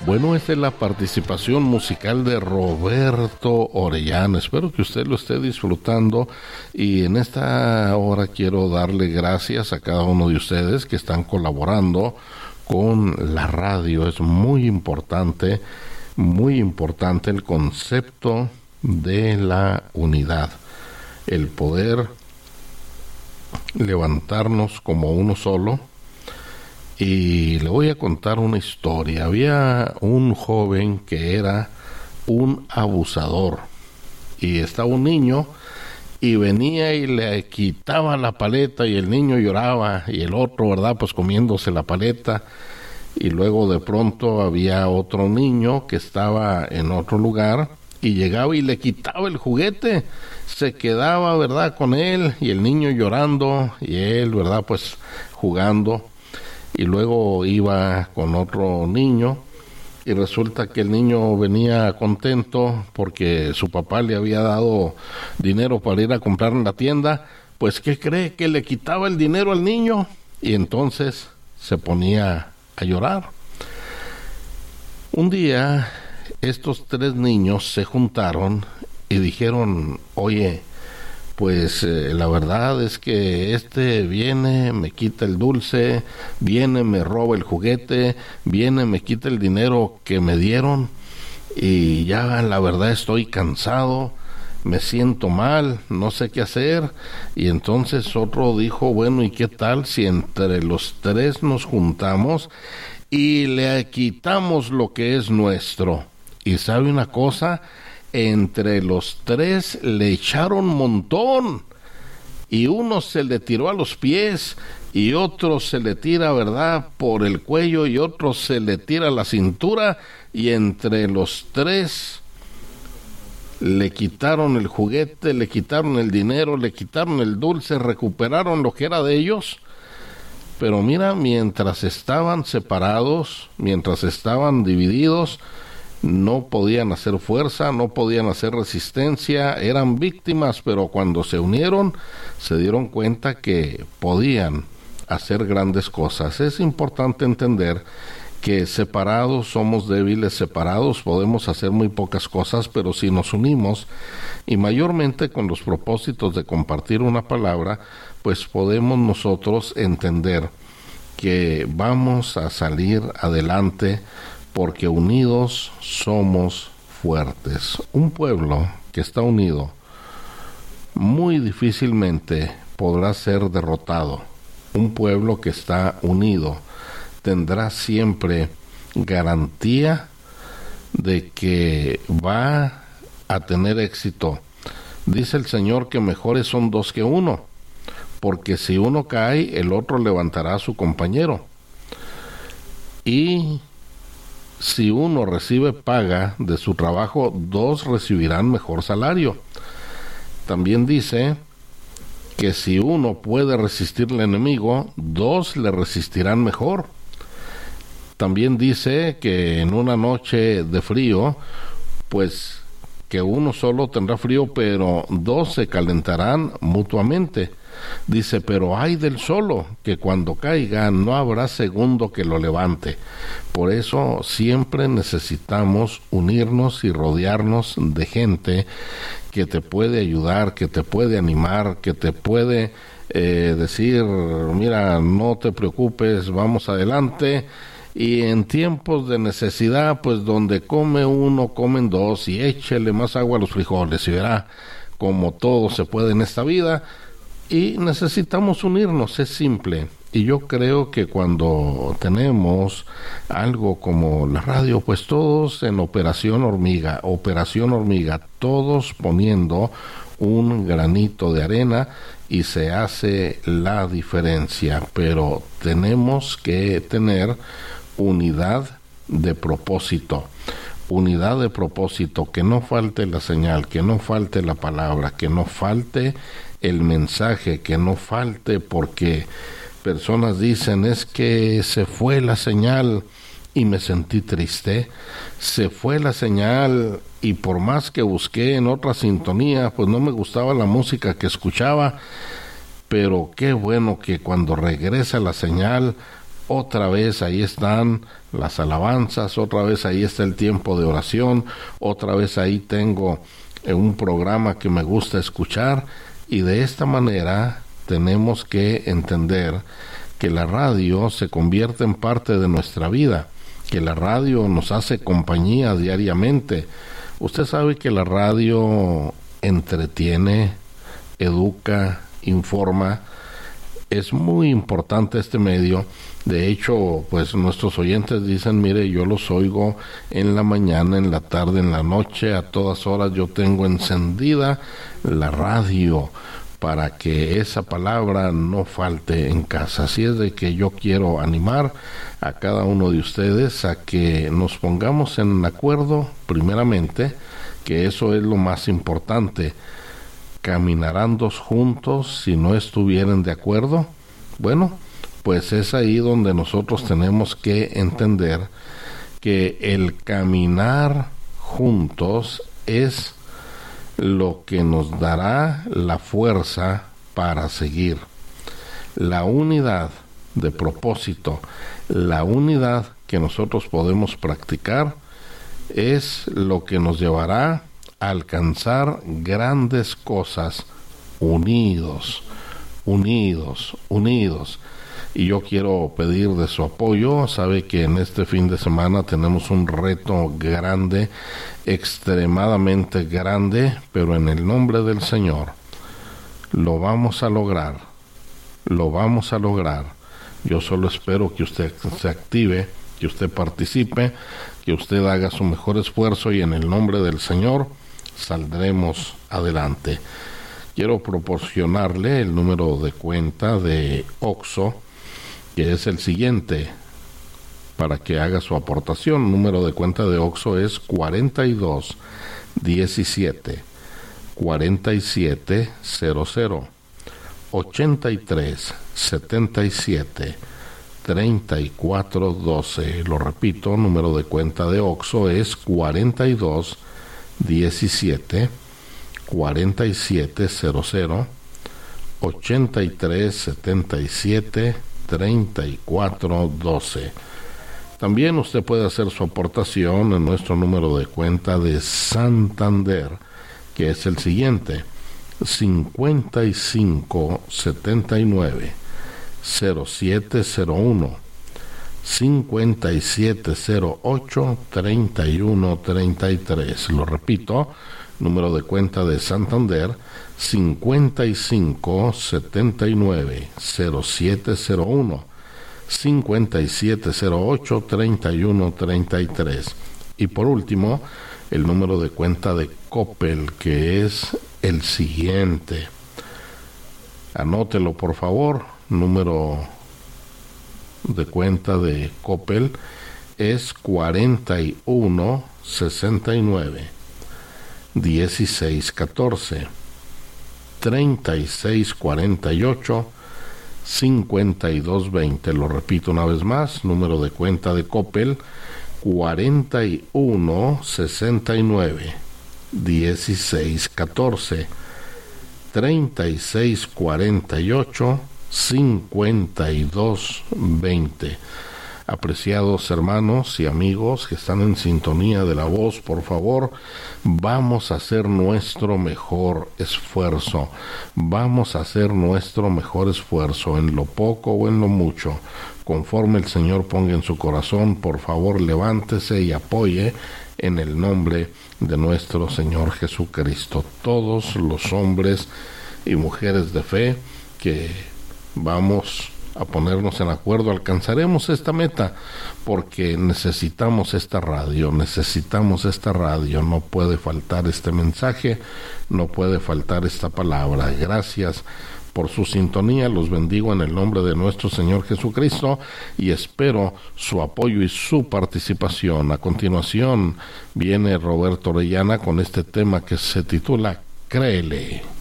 Bueno, esta es la participación musical de Roberto Orellana. Espero que usted lo esté disfrutando y en esta hora quiero darle gracias a cada uno de ustedes que están colaborando con la radio. Es muy importante el concepto de la unidad, el poder levantarnos como uno solo. Y le voy a contar una historia. Había un joven que era un abusador y estaba un niño y venía y le quitaba la paleta y el niño lloraba y el otro, ¿verdad?, pues comiéndose la paleta. Y luego de pronto había otro niño que estaba en otro lugar y llegaba y le quitaba el juguete, se quedaba, ¿verdad?, con él y el niño llorando y él, ¿verdad?, pues jugando. Y luego iba con otro niño y resulta que el niño venía contento porque su papá le había dado dinero para ir a comprar en la tienda. Pues ¿qué cree? Que le quitaba el dinero al niño y entonces se ponía a llorar. Un día estos tres niños se juntaron y dijeron: oye, pues la verdad es que este viene, me quita el dulce, viene, me roba el juguete, viene, me quita el dinero que me dieron y ya la verdad estoy cansado, me siento mal, no sé qué hacer. Y entonces otro dijo: bueno, ¿y qué tal si entre los tres nos juntamos y le quitamos lo que es nuestro? Y sabe una cosa, entre los tres le echaron montón y uno se le tiró a los pies y otro se le tira, ¿verdad?, por el cuello y otro se le tira a la cintura y entre los tres le quitaron el juguete, le quitaron el dinero, le quitaron el dulce, recuperaron lo que era de ellos. Pero mira, mientras estaban separados, mientras estaban divididos, no podían hacer fuerza, no podían hacer resistencia, eran víctimas, pero cuando se unieron se dieron cuenta que podían hacer grandes cosas. Es importante entender que separados somos débiles, separados podemos hacer muy pocas cosas, pero si nos unimos, y mayormente con los propósitos de compartir una palabra, pues podemos nosotros entender que vamos a salir adelante, porque unidos somos fuertes. Un pueblo que está unido muy difícilmente podrá ser derrotado. Un pueblo que está unido tendrá siempre garantía de que va a tener éxito. Dice el Señor que mejores son dos que uno, porque si uno cae, el otro levantará a su compañero. Y si uno recibe paga de su trabajo, dos recibirán mejor salario. También dice que si uno puede resistir al enemigo, dos le resistirán mejor. También dice que en una noche de frío, pues que uno solo tendrá frío, pero dos se calentarán mutuamente. Dice: pero ay del solo, que cuando caiga no habrá segundo que lo levante. Por eso siempre necesitamos unirnos y rodearnos de gente que te puede ayudar, que te puede animar, que te puede decir: mira, no te preocupes, vamos adelante. Y en tiempos de necesidad, pues donde come uno, comen dos, y échele más agua a los frijoles, y verá como todo se puede en esta vida. Y necesitamos unirnos, es simple. Y yo creo que cuando tenemos algo como la radio, pues todos en operación hormiga, todos poniendo un granito de arena y se hace la diferencia. Pero tenemos que tener unidad de propósito, que no falte la señal, que no falte la palabra, que no falte el mensaje, que no falte, porque personas dicen: es que se fue la señal y me sentí triste, se fue la señal y por más que busqué en otra sintonía, pues no me gustaba la música que escuchaba, pero qué bueno que cuando regresa la señal otra vez ahí están las alabanzas, otra vez ahí está el tiempo de oración, otra vez ahí tengo un programa que me gusta escuchar, y de esta manera tenemos que entender que la radio se convierte en parte de nuestra vida, que la radio nos hace compañía diariamente. Usted sabe que la radio entretiene, educa, informa. Es muy importante este medio. De hecho, pues nuestros oyentes dicen, mire, yo los oigo en la mañana, en la tarde, en la noche, a todas horas yo tengo encendida la radio para que esa palabra no falte en casa. Así es de que yo quiero animar a cada uno de ustedes a que nos pongamos en acuerdo, primeramente, que eso es lo más importante. ¿Caminarán dos juntos si no estuvieran de acuerdo? Bueno, pues es ahí donde nosotros tenemos que entender que el caminar juntos es lo que nos dará la fuerza para seguir. La unidad de propósito, la unidad que nosotros podemos practicar es lo que nos llevará a alcanzar grandes cosas unidos, unidos, unidos. Y yo quiero pedir de su apoyo. Sabe que en este fin de semana tenemos un reto grande, extremadamente grande, pero en el nombre del Señor lo vamos a lograr, lo vamos a lograr. Yo solo espero que usted se active, que usted participe, que usted haga su mejor esfuerzo, y en el nombre del Señor saldremos adelante. Quiero proporcionarle el número de cuenta de OXXO, que es el siguiente, para que haga su aportación. El número de cuenta de OXXO es 42 17 47 00 83 77 34 12. Lo repito, número de cuenta de OXXO es 42 17 47 00 83 77 34 12. También usted puede hacer su aportación en nuestro número de cuenta de Santander, que es el siguiente: 55 79 0701 5708 31 33. Lo repito, número de cuenta de Santander: 55 79 0701 5708 31 33. Y por último, el número de cuenta de Coppel, que es el siguiente. Anótelo, por favor. Número de cuenta de Coppel es 41 69 16 14 36 48 52 20. Lo repito una vez más, número de cuenta de Coppel: 41 69 16 14 36 48 52 20. Apreciados hermanos y amigos que están en sintonía de la voz, por favor, vamos a hacer nuestro mejor esfuerzo. Vamos a hacer nuestro mejor esfuerzo en lo poco o en lo mucho. Conforme el Señor ponga en su corazón, por favor, levántese y apoye en el nombre de nuestro Señor Jesucristo. Todos los hombres y mujeres de fe que vamos a ponernos en acuerdo, alcanzaremos esta meta, porque necesitamos esta radio, no puede faltar este mensaje, no puede faltar esta palabra. Gracias por su sintonía, los bendigo en el nombre de nuestro Señor Jesucristo y espero su apoyo y su participación. A continuación viene Roberto Orellana con este tema que se titula Créele.